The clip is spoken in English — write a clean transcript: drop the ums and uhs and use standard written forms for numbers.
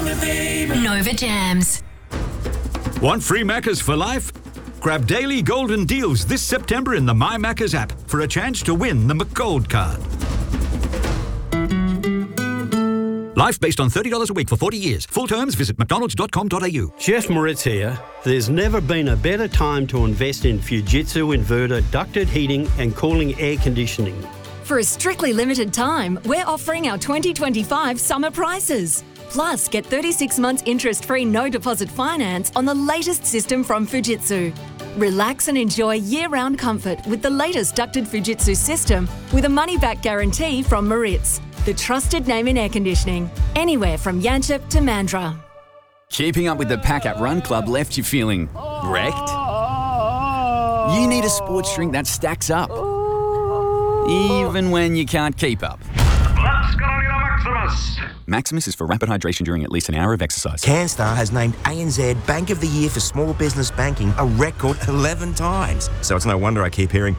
Nova Jams. Want free Maccas for life? Grab daily golden deals this September in the My Maccas app for a chance to win the McGold card. Life based on $30 a week for 40 years. Full terms, visit mcdonalds.com.au. Chef Moritz here. There's never been a better time to invest in Fujitsu inverter ducted heating and cooling air conditioning. For a strictly limited time, we're offering our 2025 summer prices. Plus, get 36 months interest-free no-deposit finance on the latest system from Fujitsu. Relax and enjoy year-round comfort with the latest ducted Fujitsu system with a money-back guarantee from Moritz, the trusted name in air conditioning, anywhere from Yanchep to Mandurah. Keeping up with the Pack at Run Club left you feeling wrecked? You need a sports drink that stacks up, even when you can't keep up. Maximus is for rapid hydration during at least an hour of exercise. CanStar has named ANZ Bank of the Year for Small Business Banking a record 11 times. So it's no wonder I keep hearing